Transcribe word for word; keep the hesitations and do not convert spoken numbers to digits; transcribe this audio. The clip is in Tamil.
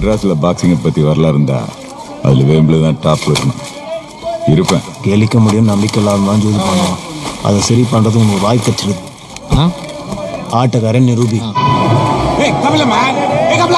மெட்ராஸில் பாக்ஸிங்கை பற்றி வரலாறு இருந்தா அதில் வேம்பில் தான் டாப்பில் இருக்கணும். இருப்பேன். கெளிக்க முடியும் நம்பிக்கை இல்லாமல் தான் ஜோதி பண்ணுவோம். அதை சரி பண்ணுறது உங்களுக்கு வாய்ப்பு வச்சிருக்கு. ஆட்டக்காரன் நிரூபி.